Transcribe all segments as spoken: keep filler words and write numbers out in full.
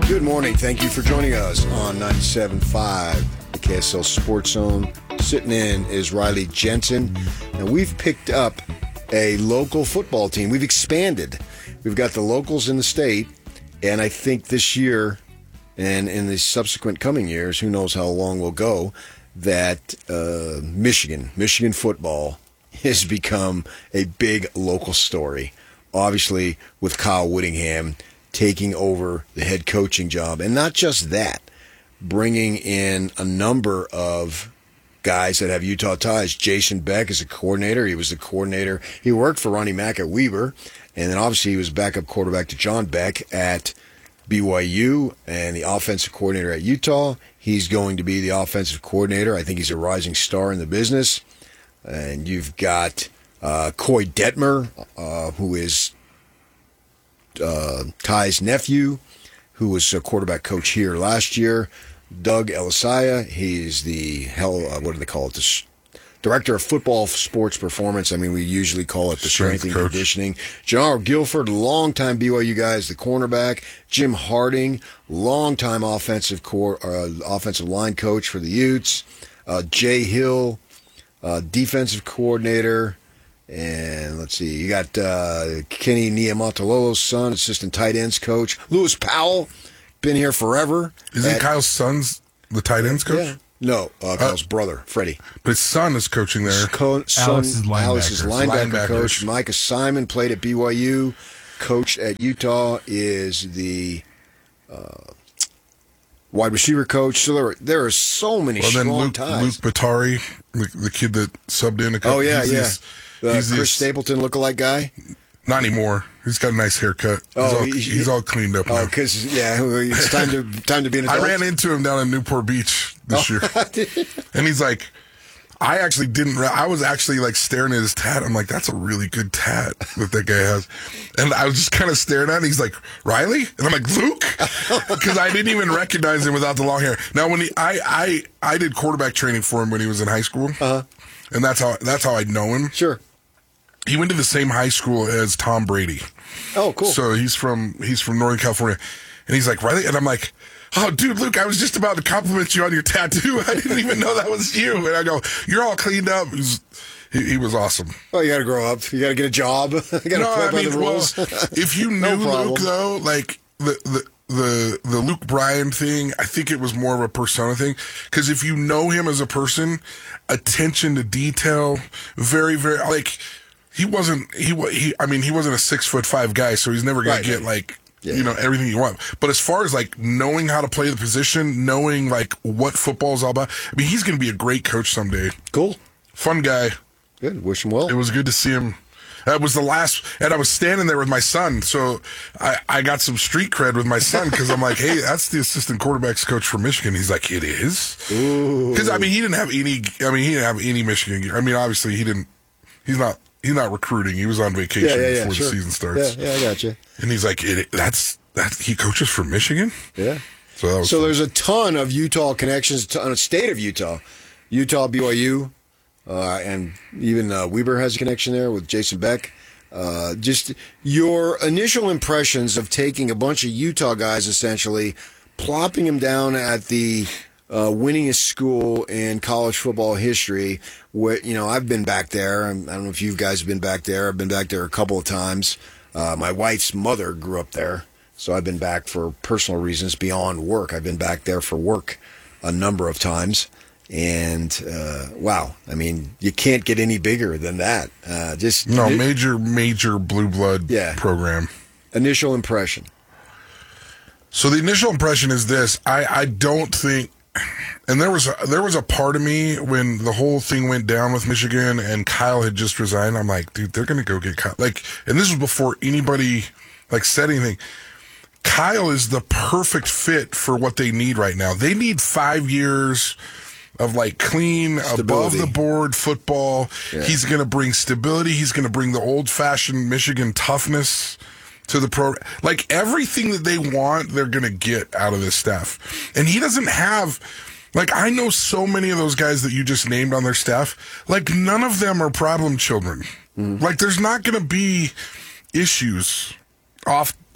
Good morning. Thank you for joining us on ninety-seven point five, the K S L Sports Zone. Sitting in is Riley Jensen. And we've picked up a local football team. We've expanded. We've got the locals in the state. And I think this year and in the subsequent coming years, who knows how long we'll go, that uh, Michigan, Michigan football has become a big local story. Obviously, with Kyle Whittingham taking over the head coaching job. And not just that, bringing in a number of guys that have Utah ties. Jason Beck is a coordinator. He was the coordinator. He worked for Ronnie Mack at Weber. And then obviously he was backup quarterback to John Beck at B Y U and the offensive coordinator at Utah. He's going to be the offensive coordinator. I think he's a rising star in the business. And you've got uh, Coy Detmer, uh, who is Uh, Ty's nephew, who was a quarterback coach here last year. Doug Elisaya, he's the hell, uh, what do they call it? The sh- director of football sports performance. I mean, we usually call it the strength, strength and coach. Conditioning. Jannaro Guilford, longtime B Y U guys, the cornerback. Jim Harding, longtime offensive core, uh, offensive line coach for the Utes. Uh, Jay Hill, uh, defensive coordinator. And let's see, you got uh, Kenny Niumatalolo's son, assistant tight ends coach. Lewis Powell, been here forever. Isn't Kyle's son's the tight ends coach? Yeah. No, uh, Kyle's uh, brother, Freddie. But his son is coaching there. Co- son, Alice's linebacker. Alice's linebacker coach. Micah Simon played at B Y U. Coach at Utah is the uh, wide receiver coach. So there are, there are so many well, strong then Luke, ties. Luke Batari, the, the kid that subbed in a couple. Oh, yeah, he's, yeah. He's, The he's Chris this, Stapleton lookalike guy? Not anymore. He's got a nice haircut. He's, oh, all, he, he's all cleaned up now. Oh, because, yeah, it's time to time to be an adult. I ran into him down in Newport Beach this oh. year. And he's like, I actually didn't, I was actually like staring at his tat. I'm like, that's a really good tat that that guy has. And I was just kind of staring at it. He's like, Riley? And I'm like, Luke? Because I didn't even recognize him without the long hair. Now, when he, I, I, I did quarterback training for him when he was in high school. Uh-huh. And that's how, that's how I'd know him. Sure. He went to the same high school as Tom Brady. Oh, cool. So he's from he's from Northern California. And he's like, Riley? And I'm like, oh, dude, Luke, I was just about to compliment you on your tattoo. I didn't even know that was you. And I go, you're all cleaned up. He was, he, he was awesome. Oh, you got to grow up. You got to get a job. You got to no, play I by mean, the rules. Well, if you knew no Luke, though, like the, the the the Luke Bryan thing, I think it was more of a persona thing. Because if you know him as a person, attention to detail, very, very, like... He wasn't, he, he, I mean, he wasn't a six foot five guy, so he's never going right, to get, right. like, yeah. you know, everything you want. But as far as, like, knowing how to play the position, knowing, like, what football is all about, I mean, he's going to be a great coach someday. Cool. Fun guy. Good. Wish him well. It was good to see him. That was the last, and I was standing there with my son, so I, I got some street cred with my son, because I'm like, hey, that's the assistant quarterbacks coach for Michigan. He's like, it is? Because, I mean, he didn't have any, I mean, he didn't have any Michigan gear. I mean, obviously, he didn't, he's not, He's not recruiting. He was on vacation yeah, yeah, yeah, before sure. the season starts. Yeah, yeah, I got you. And he's like, it, "That's that." He coaches for Michigan. Yeah. So that was so fun. there's a ton of Utah connections, a ton of state of Utah, Utah, B Y U, uh, and even uh, Weber has a connection there with Jason Beck. Uh, just your initial impressions of taking a bunch of Utah guys, essentially plopping them down at the Uh, winningest school in college football history. Where, you know, I've been back there. I don't know if you guys have been back there. I've been back there a couple of times. Uh, my wife's mother grew up there, so I've been back for personal reasons beyond work. I've been back there for work a number of times. And, uh, wow, I mean, you can't get any bigger than that. Uh, just No, major, major blue blood yeah. program. Initial impression. So the initial impression is this. I, I don't think... And there was a, there was a part of me when the whole thing went down with Michigan and Kyle had just resigned. I'm like, dude, they're going to go get Kyle. Like, and this was before anybody like said anything. Kyle is the perfect fit for what they need right now. They need five years of like clean, stability. Above the board football. Yeah. He's going to bring stability. He's going to bring the old fashioned Michigan toughness to the pro, like everything that they want, they're going to get out of this staff. And he doesn't have, like, I know so many of those guys that you just named on their staff, like, none of them are problem children. Mm. Like, there's not going to be issues off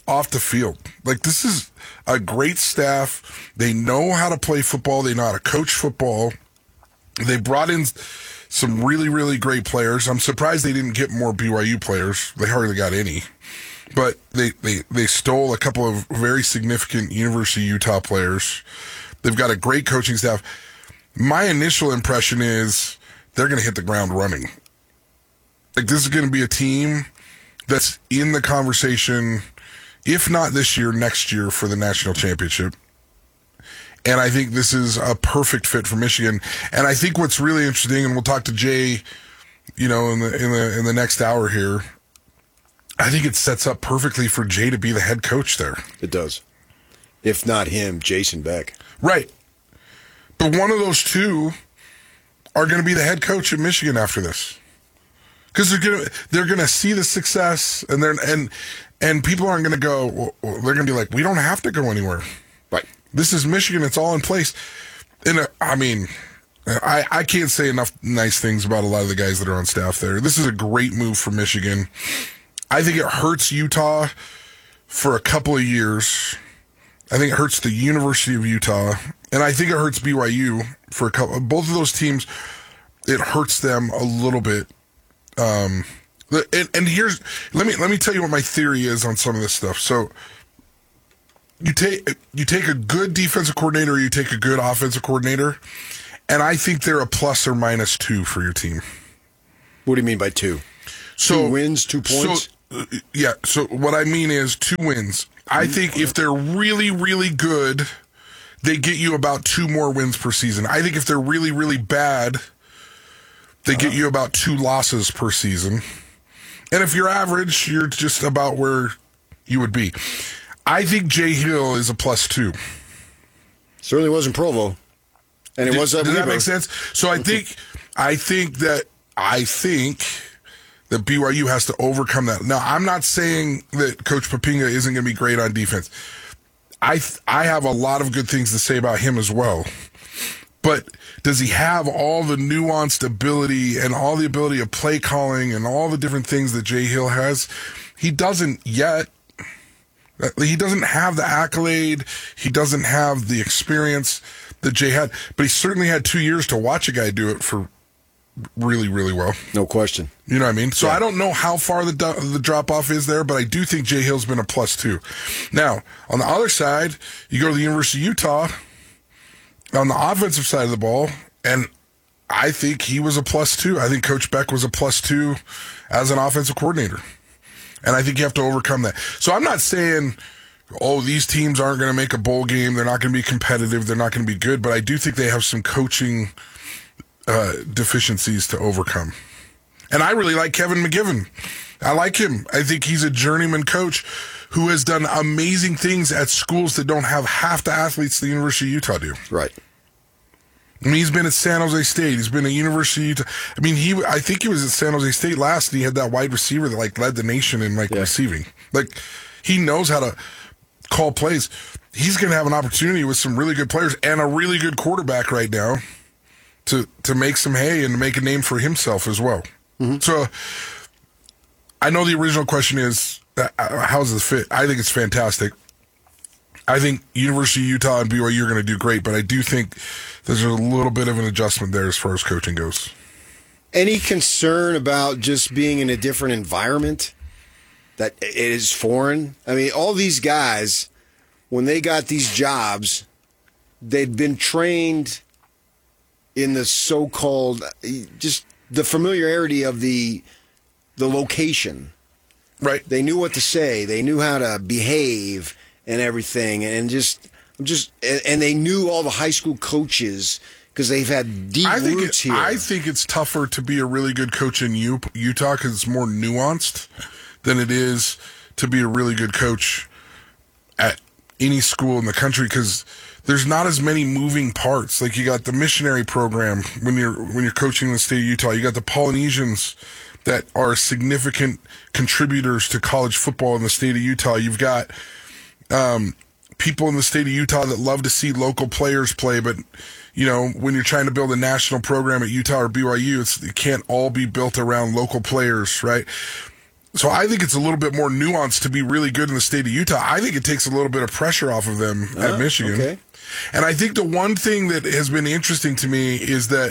off the field. Like, this is a great staff. They know how to play football. They know how to coach football. They brought in some really, really great players. I'm surprised they didn't get more B Y U players. They hardly got any. But they, they, they stole a couple of very significant University of Utah players. They've got a great coaching staff. My initial impression is they're going to hit the ground running. Like, this is going to be a team that's in the conversation, if not this year, next year for the national championship. And I think this is a perfect fit for Michigan. And I think what's really interesting, and we'll talk to Jay, you know, in the in the in the next hour here, I think it sets up perfectly for Jay to be the head coach there. It does. If not him, Jason Beck. Right. But one of those two are going to be the head coach at Michigan after this. Because they're gonna they're gonna see the success, and they're and and people aren't gonna go. Well, they're gonna be like, we don't have to go anywhere. Right. This is Michigan. It's all in place. And uh, I mean, I I can't say enough nice things about a lot of the guys that are on staff there. This is a great move for Michigan. I think it hurts Utah for a couple of years. I think it hurts the University of Utah, and I think it hurts B Y U for a couple. Both of those teams, it hurts them a little bit. Um, and, and here's let me let me tell you what my theory is on some of this stuff. So you take you take a good defensive coordinator, or you take a good offensive coordinator, and I think they're a plus or minus two for your team. What do you mean by two? So two wins, two points. So, uh, yeah. So what I mean is two wins. I think if they're really really good, they get you about two more wins per season. I think if they're really really bad, they get you about two losses per season. And if you're average, you're just about where you would be. I think Jay Hill is a plus two. Certainly wasn't Provo. And it Did, was that Does Weber. that make sense? So I think I think that I think that B Y U has to overcome that. Now, I'm not saying that Coach Papinga isn't going to be great on defense. I th- I have a lot of good things to say about him as well. But does he have all the nuanced ability and all the ability of play calling and all the different things that Jay Hill has? He doesn't yet. He doesn't have the accolade. He doesn't have the experience that Jay had. But he certainly had two years to watch a guy do it for really, really well. No question. You know what I mean? So Yeah. I don't know how far the the drop-off is there, but I do think Jay Hill's been a plus two. Now, on the other side, you go to the University of Utah, on the offensive side of the ball, and I think he was a plus two. I think Coach Beck was a plus two as an offensive coordinator. And I think you have to overcome that. So I'm not saying, oh, these teams aren't going to make a bowl game. They're not going to be competitive. They're not going to be good. But I do think they have some coaching uh, deficiencies to overcome. And I really like Kevin McGivern. I like him. I think he's a journeyman coach who has done amazing things at schools that don't have half the athletes the University of Utah do. Right. I mean, he's been at San Jose State. He's been at University of Utah. I mean, he. I think he was at San Jose State last, and he had that wide receiver that like led the nation in like yeah. receiving. Like, he knows how to call plays. He's going to have an opportunity with some really good players and a really good quarterback right now to to make some hay and to make a name for himself as well. Mm-hmm. So, I know the original question is, uh, how's the fit? I think it's fantastic. I think University of Utah and B Y U are going to do great, but I do think there's a little bit of an adjustment there as far as coaching goes. Any concern about just being in a different environment that it is foreign? I mean, all these guys, when they got these jobs, they'd been trained in the so-called, just the familiarity of the the location. Right. They knew what to say. They knew how to behave and everything, and just, just, and, and they knew all the high school coaches because they've had deep I think roots it, here. I think it's tougher to be a really good coach in U- Utah because it's more nuanced than it is to be a really good coach at any school in the country because there's not as many moving parts. Like, you got the missionary program when you're when you're coaching in the state of Utah. You got the Polynesians that are significant contributors to college football in the state of Utah. You've got um, people in the state of Utah that love to see local players play, but you know, when you're trying to build a national program at Utah or B Y U, it's, it can't all be built around local players, right? So I think it's a little bit more nuanced to be really good in the state of Utah. I think it takes a little bit of pressure off of them uh, at Michigan. Okay. And I think the one thing that has been interesting to me is that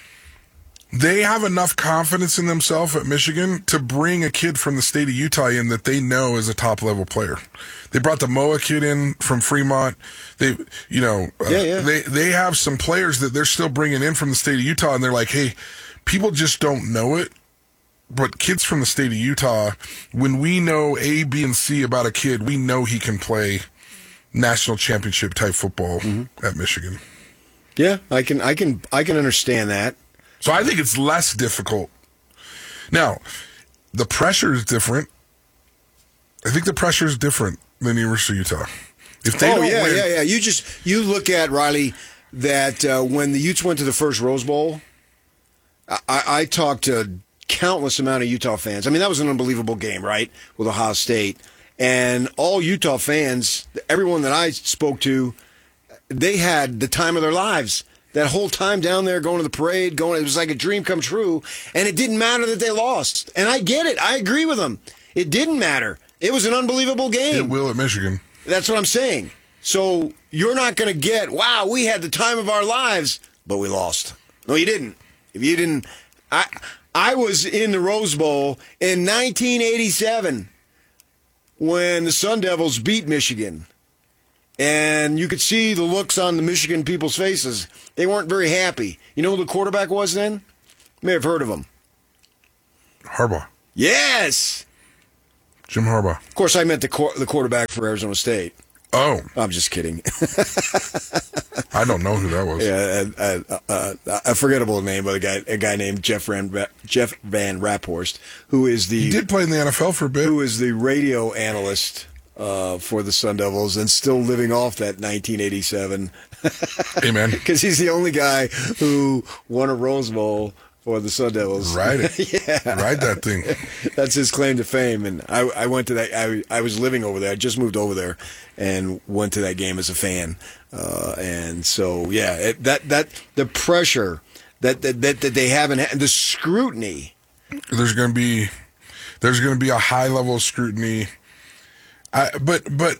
they have enough confidence in themselves at Michigan to bring a kid from the state of Utah in that they know is a top level player. They brought the Moa kid in from Fremont. They, you know, uh, yeah, yeah. they they have some players that they're still bringing in from the state of Utah, and they're like, hey, people just don't know it. But kids from the state of Utah, when we know A, B, and C about a kid, we know he can play national championship type football mm-hmm. at Michigan. Yeah, I can, I can, I can understand that. So I think it's less difficult. Now, the pressure is different. I think the pressure is different than the University of Utah. If they oh don't yeah, win, yeah, yeah. You just you look at Riley that uh, when the Utes went to the first Rose Bowl, I, I talked to countless amount of Utah fans. I mean, that was an unbelievable game, right, with Ohio State, and all Utah fans, everyone that I spoke to, they had the time of their lives. That whole time down there going to the parade, going, it was like a dream come true, and it didn't matter that they lost. And I get it. I agree with them. It didn't matter. It was an unbelievable game. It will at Michigan. That's what I'm saying. So you're not going to get, wow, we had the time of our lives, but we lost. No, you didn't. If you didn't, I I was in the Rose Bowl in nineteen eighty-seven when the Sun Devils beat Michigan. And you could see the looks on the Michigan people's faces. They weren't very happy. You know who the quarterback was then? You may have heard of him. Harbaugh. Yes! Jim Harbaugh. Of course, I meant the qu- the quarterback for Arizona State. Oh. I'm just kidding. I don't know who that was. Yeah, a, a, a, a forgettable name, but a guy a guy named Jeff Van, Jeff Van Raphorst, who is the... He did play in the N F L for a bit. Who is the radio analyst uh, for the Sun Devils and still living off that nineteen eighty-seven. Amen. Because he's the only guy who won a Rose Bowl for the Sun Devils. Ride it. Yeah. Ride that thing. That's his claim to fame. And I, I went to that. I, I was living over there. I just moved over there and went to that game as a fan. Uh, and so, yeah, it, that that the pressure that that, that, that they haven't had, the scrutiny. There's going to be there's going to be a high level of scrutiny. I, but but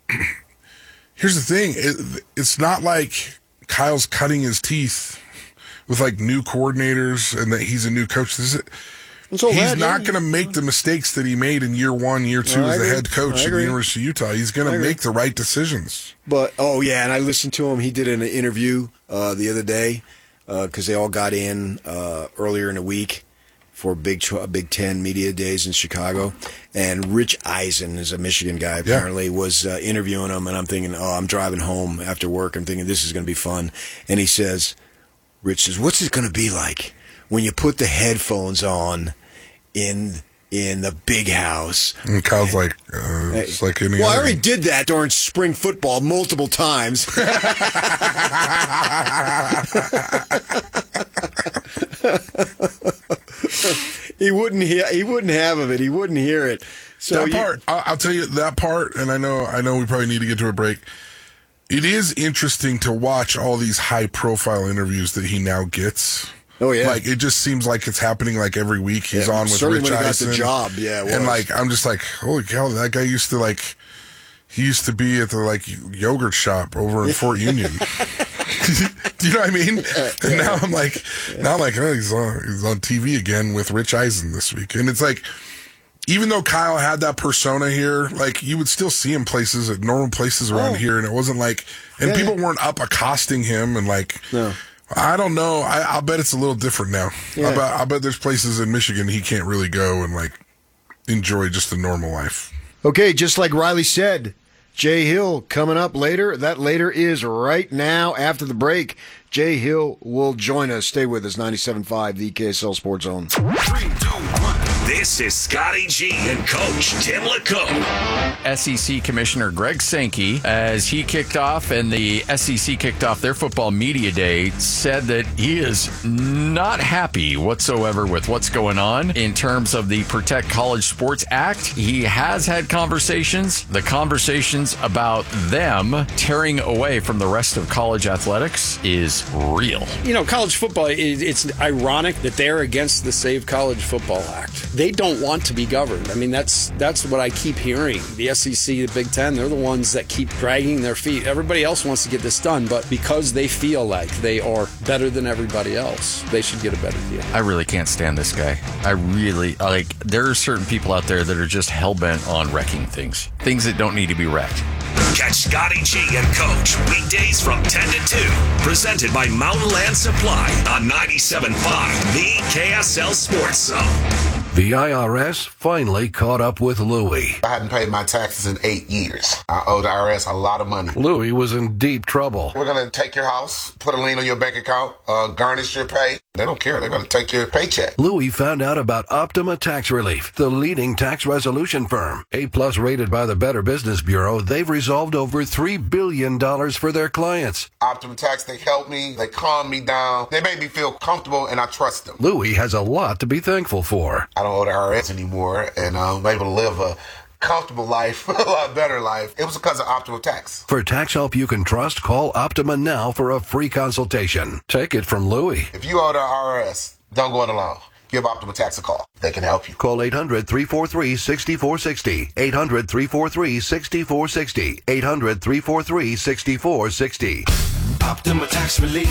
here's the thing. It, it's not like Kyle's cutting his teeth with like new coordinators and that he's a new coach. This is, so he's bad, not yeah. going to make the mistakes that he made in year one, year two No, as the agree. head coach I at the agree. University of Utah. He's going to make the right decisions. But, oh, yeah, and I listened to him. He did an interview uh, the other day because uh, they all got in uh, earlier in the week for Big Big Ten Media Days in Chicago. And Rich Eisen is a Michigan guy, apparently, yeah. was uh, interviewing him. And I'm thinking, oh, I'm driving home after work. I'm thinking this is going to be fun. And he says, Rich says, what's it going to be like when you put the headphones on in in the big house? And Kyle's like, uh, it's like any Well, other. I already did that during spring football multiple times. he wouldn't hear. He wouldn't have of it. He wouldn't hear it. So that you, part, I'll, I'll tell you that part, and I know, I know, we probably need to get to a break. It is interesting to watch all these high-profile interviews that he now gets. Oh yeah, like it just seems like it's happening like every week. He's yeah, on with certainly Rich when he got Eisen. the job, yeah, it and was. like I'm just like, holy cow, that guy used to like, he used to be at the like yogurt shop over in Fort Union. Do you know what I mean? And now I'm like, yeah. now I'm like, oh, he's on, he's on T V again with Rich Eisen this week, and it's like, even though Kyle had that persona here, like you would still see him places at normal places around oh. here, and it wasn't like, and yeah, people yeah. weren't up accosting him and like. No. I don't know. I, I'll bet it's a little different now. Yeah. I bet, I bet there's places in Michigan he can't really go and like enjoy just the normal life. Okay, just like Riley said, Jay Hill coming up later. That later is right now after the break. Jay Hill will join us. Stay with us, ninety-seven point five, the K S L Sports Zone. Three, two, one. This is Scotty G and Coach Tim LeComb. S E C Commissioner Greg Sankey, as he kicked off and the S E C kicked off their football media day, said that he is not happy whatsoever with what's going on in terms of the Protect College Sports Act. He has had conversations, the conversations about them tearing away from the rest of college athletics is real. You know, college football, it's ironic that they're against the Save College Football Act. they don't want to be governed. I mean, that's that's what I keep hearing. The S E C, the Big Ten, they're the ones that keep dragging their feet. Everybody else wants to get this done, but because they feel like they are better than everybody else, they should get a better deal. I really can't stand this guy. I really, like, there are certain people out there that are just hell-bent on wrecking things. Things that don't need to be wrecked. Catch Scotty G and Coach weekdays from ten to two. Presented by Mountain Land Supply on ninety-seven point five, the K S L Sports Zone. The I R S finally caught up with Louie. I hadn't paid my taxes in eight years. I owe the I R S a lot of money. Louie was in deep trouble. We're going to take your house, put a lien on your bank account, uh, garnish your pay. They don't care. They're going to take your paycheck. Louie found out about Optima Tax Relief, the leading tax resolution firm. A-plus rated by the Better Business Bureau, they've resolved over three billion dollars for their clients. Optima Tax, they helped me. They calmed me down. They made me feel comfortable, and I trust them. Louie has a lot to be thankful for. I don't owe the I R S anymore, and I'm able to live a comfortable life, a lot better life. It was because of Optima Tax. For tax help you can trust, call Optima now for a free consultation. Take it from Louie. If you owe the I R S, don't go it alone. Give Optima Tax a call. They can help you. Call eight hundred, three four three, six four six zero. eight hundred, three four three, six four six zero. eight hundred, three four three, six four six zero. Optima Tax Relief.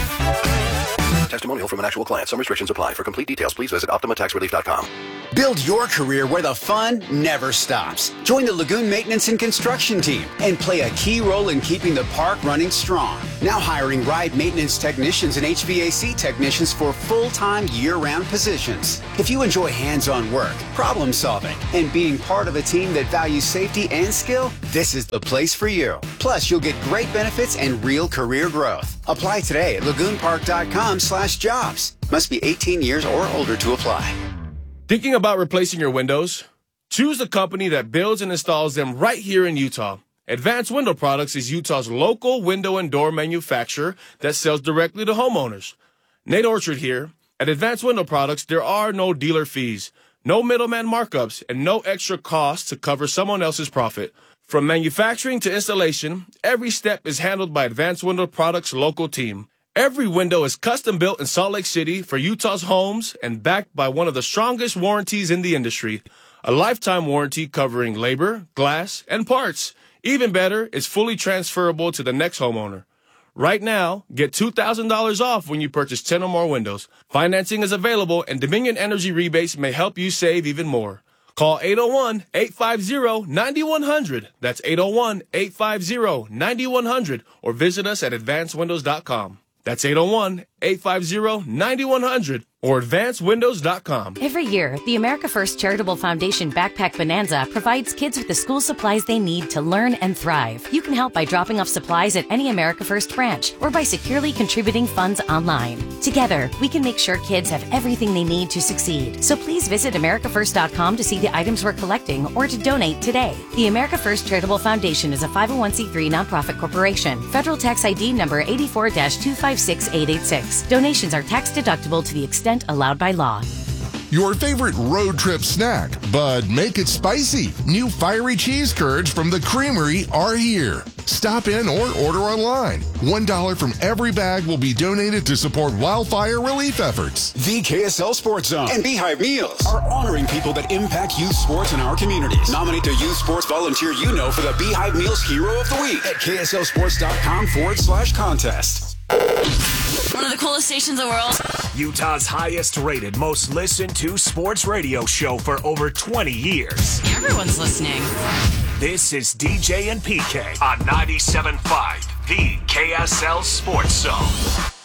Testimonial from an actual client. Some restrictions apply. For complete details, please visit optima tax relief dot com. Build your career where the fun never stops. Join the Lagoon Maintenance and Construction team and play a key role in keeping the park running strong. Now hiring ride maintenance technicians and H V A C technicians for full-time year-round positions. If you enjoy hands-on work, problem solving, and being part of a team that values safety and skill, this is the place for you. Plus, you'll get great benefits and real career growth. Apply today at lagoon park dot com slash jobs. Must be eighteen years or older to apply. Thinking about replacing your windows? Choose a company that builds and installs them right here in Utah. Advanced Window Products is Utah's local window and door manufacturer that sells directly to homeowners. Nate Orchard here. At Advanced Window Products, there are no dealer fees, no middleman markups, and no extra costs to cover someone else's profit. From manufacturing to installation, every step is handled by Advanced Window Products' local team. Every window is custom built in Salt Lake City for Utah's homes and backed by one of the strongest warranties in the industry. A lifetime warranty covering labor, glass, and parts. Even better, it's fully transferable to the next homeowner. Right now, get two thousand dollars off when you purchase ten or more windows. Financing is available and Dominion Energy rebates may help you save even more. Call eight oh one, eight five zero, nine one zero zero. That's eight oh one, eight five zero, nine one zero zero or visit us at advanced windows dot com. That's eight oh one, eight five zero, nine one zero zero or advanced windows dot com. Every year, the America First Charitable Foundation Backpack Bonanza provides kids with the school supplies they need to learn and thrive. You can help by dropping off supplies at any America First branch or by securely contributing funds online. Together, we can make sure kids have everything they need to succeed. So please visit america first dot com to see the items we're collecting or to donate today. The America First Charitable Foundation is a five oh one c three nonprofit corporation. Federal tax I D number eight four two five six eight eight six. Donations are tax deductible to the extent allowed by law. Your favorite road trip snack, but make it spicy. New fiery cheese curds from the Creamery are here. Stop in or order online. One dollar from every bag will be donated to support wildfire relief efforts. The K S L Sports Zone and Beehive Meals are honoring people that impact youth sports in our communities. Nominate the youth sports volunteer you know for the Beehive Meals Hero of the Week at K S L sports dot com forward slash contest. One of the coolest stations in the world. Utah's highest rated, most listened to sports radio show for over twenty years. Everyone's listening. This is D J and P K on ninety-seven point five, the K S L Sports Zone.